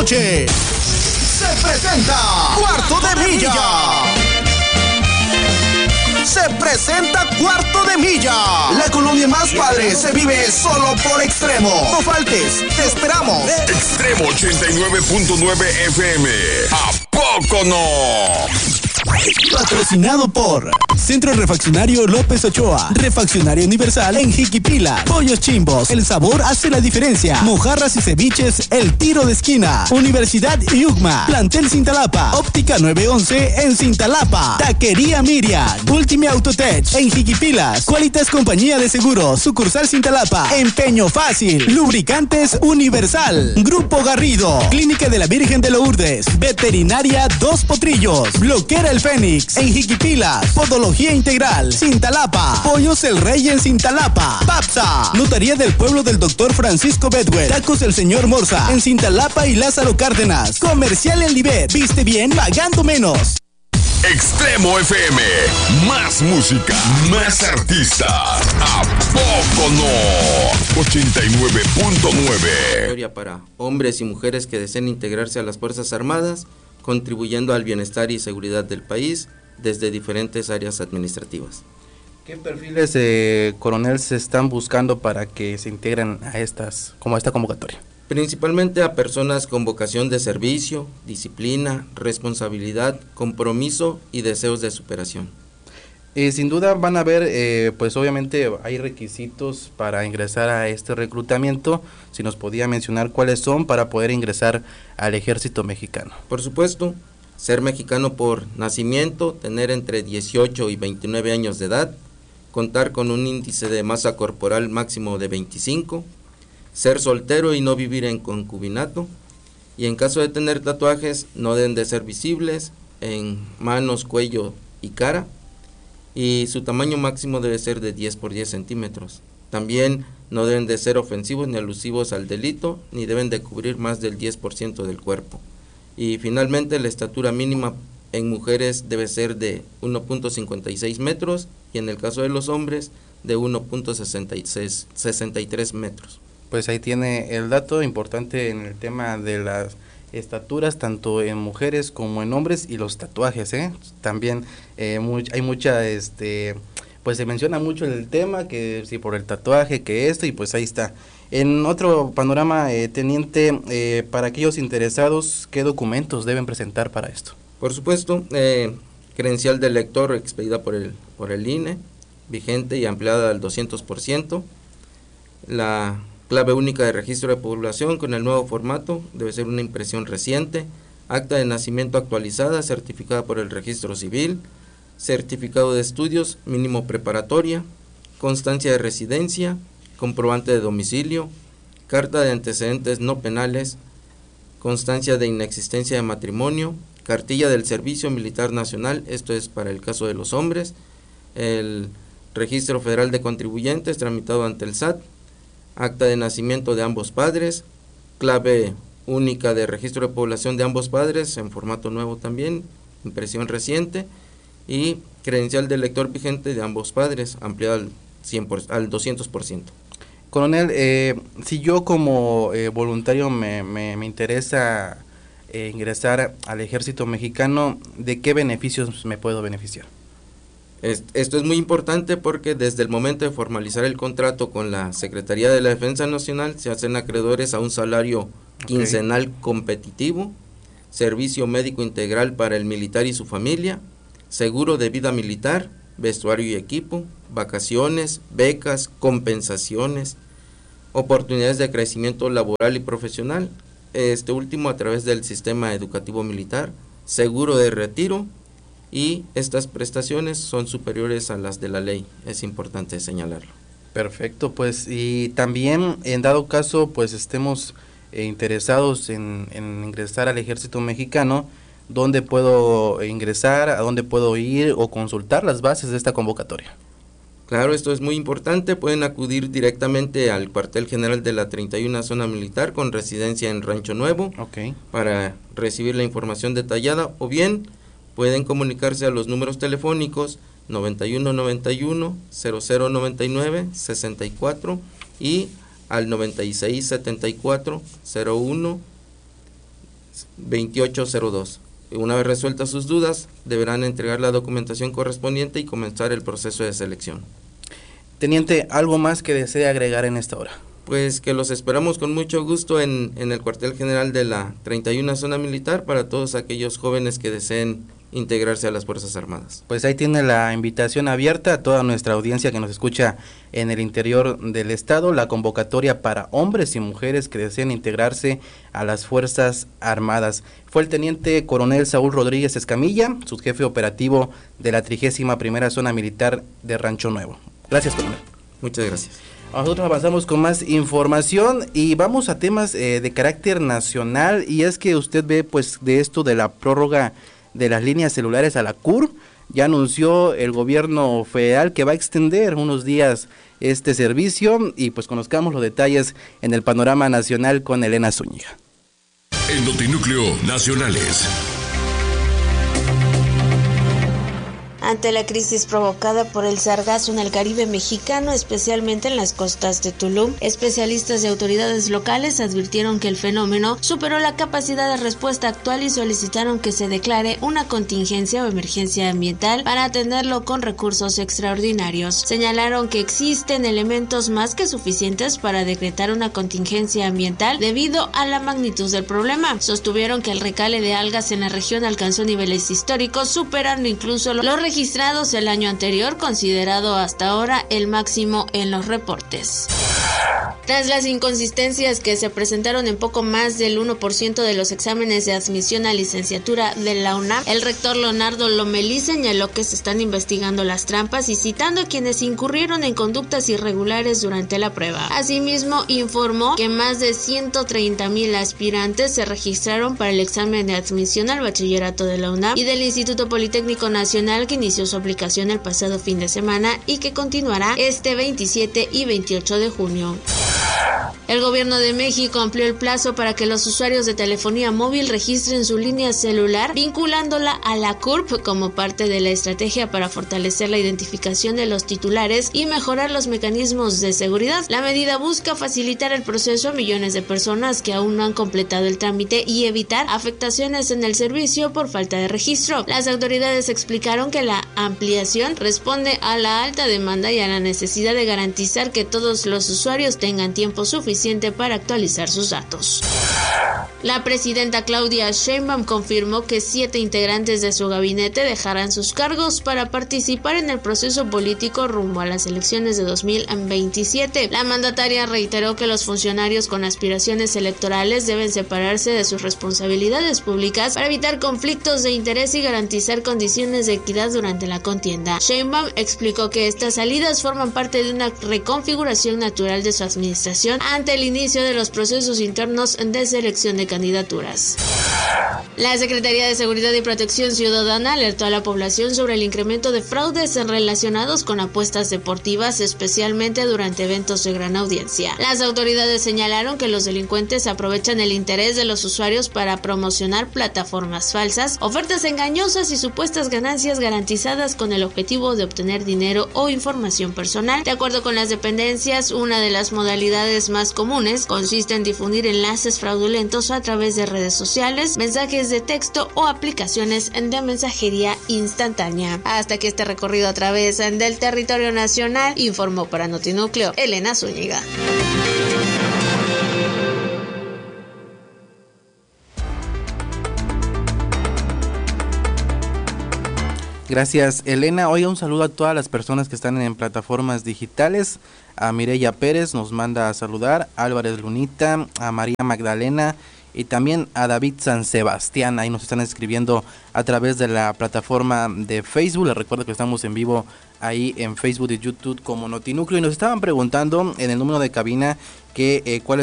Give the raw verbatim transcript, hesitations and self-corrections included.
noche se presenta Cuarto de Milla. Se presenta Cuarto de Milla. La colonia más padre se vive solo por Extremo. No faltes, te esperamos. Extremo ochenta y nueve punto nueve F M. ¿A poco no? Patrocinado por Centro Refaccionario López Ochoa, Refaccionario Universal en Jiquipila, Pollos Chimbos, el sabor hace la diferencia, mojarras y ceviches, el tiro de esquina, Universidad Iugma, Plantel Cintalapa, Óptica nueve once en Cintalapa, Taquería Miriam, Ultime Autotech en Jiquipilas, Qualitas Compañía de Seguros, sucursal Cintalapa, Empeño Fácil, Lubricantes Universal, Grupo Garrido, Clínica de la Virgen de Lourdes, Veterinaria Dos Potrillos, Bloquera el Fénix en Jiquipilas, Podología Integral, Cintalapa, Pollos el Rey en Cintalapa, Papsa, Notaría del Pueblo del Doctor Francisco Bedwell, Tacos el Señor Morza en Cintalapa y Lázaro Cárdenas, Comercial El Libet, viste bien pagando menos. Extremo F M, más música, más artistas. ¿A poco no? ochenta y nueve punto nueve. Para hombres y mujeres que deseen integrarse a las Fuerzas Armadas, contribuyendo al bienestar y seguridad del país desde diferentes áreas administrativas. ¿Qué perfiles, eh, coronel, se están buscando para que se integren a estas, como a esta convocatoria? Principalmente a personas con vocación de servicio, disciplina, responsabilidad, compromiso y deseos de superación. Eh, sin duda van a haber, eh, pues obviamente hay requisitos para ingresar a este reclutamiento. Si nos podía mencionar cuáles son para poder ingresar al ejército mexicano. Por supuesto, ser mexicano por nacimiento, tener entre dieciocho y veintinueve años de edad, contar con un índice de masa corporal máximo de veinticinco, ser soltero y no vivir en concubinato, y en caso de tener tatuajes no deben de ser visibles en manos, cuello y cara, y su tamaño máximo debe ser de diez por diez centímetros. También no deben de ser ofensivos ni alusivos al delito, ni deben de cubrir más del diez por ciento del cuerpo. Y finalmente la estatura mínima en mujeres debe ser de uno punto cincuenta y seis metros y en el caso de los hombres de uno punto sesenta y tres metros. Pues ahí tiene el dato importante en el tema de las estaturas, tanto en mujeres como en hombres, y los tatuajes, ¿eh? También eh, muy, hay mucha, este, pues se menciona mucho el tema, que si por el tatuaje, que esto, y pues ahí está. En otro panorama, eh, teniente, eh, para aquellos interesados, ¿qué documentos deben presentar para esto? Por supuesto, eh, credencial de lector expedida por el, por el I N E, vigente y ampliada al doscientos por ciento, la clave única de registro de población con el nuevo formato, debe ser una impresión reciente, acta de nacimiento actualizada, certificada por el registro civil, certificado de estudios, mínimo preparatoria, constancia de residencia, comprobante de domicilio, carta de antecedentes no penales, constancia de inexistencia de matrimonio, cartilla del Servicio Militar Nacional, esto es para el caso de los hombres, el Registro Federal de Contribuyentes tramitado ante el S A T, acta de nacimiento de ambos padres, clave única de registro de población de ambos padres en formato nuevo también, impresión reciente, y credencial de lector vigente de ambos padres, ampliado al, cien por ciento, al doscientos por ciento. Coronel, eh, si yo como eh, voluntario me, me, me interesa eh, ingresar al ejército mexicano, ¿de qué beneficios me puedo beneficiar? Esto es muy importante porque desde el momento de formalizar el contrato con la Secretaría de la Defensa Nacional se hacen acreedores a un salario quincenal okay. competitivo, servicio médico integral para el militar y su familia, seguro de vida militar, vestuario y equipo, vacaciones, becas, compensaciones, oportunidades de crecimiento laboral y profesional, este último a través del sistema educativo militar, seguro de retiro, y estas prestaciones son superiores a las de la ley, es importante señalarlo. Perfecto, pues y también en dado caso pues estemos eh, interesados en, en ingresar al ejército mexicano, ¿dónde puedo ingresar, a dónde puedo ir o consultar las bases de esta convocatoria? Claro, esto es muy importante, pueden acudir directamente al cuartel general de la treinta y una zona militar con residencia en Rancho Nuevo okay. para recibir la información detallada, o bien pueden comunicarse a los números telefónicos noventa y uno noventa y uno, cero cero noventa y nueve, sesenta y cuatro y al noventa y seis setenta y cuatro, cero uno veintiocho cero dos. Una vez resueltas sus dudas, deberán entregar la documentación correspondiente y comenzar el proceso de selección. Teniente, ¿algo más que desee agregar en esta hora? Pues que los esperamos con mucho gusto en, en el cuartel general de la treinta y una Zona Militar para todos aquellos jóvenes que deseen integrarse a las Fuerzas Armadas. Pues ahí tiene la invitación abierta a toda nuestra audiencia que nos escucha en el interior del estado, la convocatoria para hombres y mujeres que deseen integrarse a las Fuerzas Armadas. Fue el teniente coronel Saúl Rodríguez Escamilla, subjefe operativo de la trigésima primera Zona Militar de Rancho Nuevo. Gracias, coronel. Muchas gracias. Nosotros avanzamos con más información y vamos a temas eh, de carácter nacional, y es que usted ve pues de esto de la prórroga de las líneas celulares a la C U R. Ya anunció el gobierno federal que va a extender unos días este servicio, y pues conozcamos los detalles en el panorama nacional con Elena Zúñiga. En Notinúcleo Nacionales. Ante la crisis provocada por el sargazo en el Caribe mexicano, especialmente en las costas de Tulum, especialistas y autoridades locales advirtieron que el fenómeno superó la capacidad de respuesta actual y solicitaron que se declare una contingencia o emergencia ambiental para atenderlo con recursos extraordinarios. Señalaron que existen elementos más que suficientes para decretar una contingencia ambiental debido a la magnitud del problema. Sostuvieron que el recale de algas en la región alcanzó niveles históricos, superando incluso los registrados el año anterior, considerado hasta ahora el máximo en los reportes. Tras las inconsistencias que se presentaron en poco más del uno por ciento de los exámenes de admisión a licenciatura de la UNAM, el rector Leonardo Lomelí señaló que se están investigando las trampas y citando a quienes incurrieron en conductas irregulares durante la prueba. Asimismo, informó que más de ciento treinta mil aspirantes se registraron para el examen de admisión al bachillerato de la UNAM y del Instituto Politécnico Nacional, que inició su aplicación el pasado fin de semana y que continuará este veintisiete y veintiocho de junio. El gobierno de México amplió el plazo para que los usuarios de telefonía móvil registren su línea celular, vinculándola a la C U R P como parte de la estrategia para fortalecer la identificación de los titulares y mejorar los mecanismos de seguridad. La medida busca facilitar el proceso a millones de personas que aún no han completado el trámite y evitar afectaciones en el servicio por falta de registro. Las autoridades explicaron que la ampliación responde a la alta demanda y a la necesidad de garantizar que todos los usuarios tengan tiempo suficiente para actualizar sus datos. La presidenta Claudia Sheinbaum confirmó que siete integrantes de su gabinete dejarán sus cargos para participar en el proceso político rumbo a las elecciones de dos mil veintisiete. La mandataria reiteró que los funcionarios con aspiraciones electorales deben separarse de sus responsabilidades públicas para evitar conflictos de interés y garantizar condiciones de equidad durante la contienda. Sheinbaum explicó que estas salidas forman parte de una reconfiguración natural de su administración ante el inicio de los procesos internos de selección de candidaturas. La Secretaría de Seguridad y Protección Ciudadana alertó a la población sobre el incremento de fraudes relacionados con apuestas deportivas, especialmente durante eventos de gran audiencia. Las autoridades señalaron que los delincuentes aprovechan el interés de los usuarios para promocionar plataformas falsas, ofertas engañosas y supuestas ganancias garantizadas con el objetivo de obtener dinero o información personal. De acuerdo con las dependencias, una de las modalidades más comunes consiste en difundir enlaces fraudulentos a través de redes sociales, mensajes de texto o aplicaciones de mensajería instantánea. Hasta que este recorrido a través del territorio nacional, informó para Notinúcleo Elena Zúñiga. Gracias, Elena. Oiga, un saludo a todas las personas que están en plataformas digitales. A Mireya Pérez nos manda a saludar, a Álvarez Lunita, a María Magdalena y también a David San Sebastián. Ahí nos están escribiendo a través de la plataforma de Facebook. Les recuerdo que estamos en vivo ahí en Facebook y YouTube como Notinúcleo, y nos estaban preguntando en el número de cabina que eh, cuál es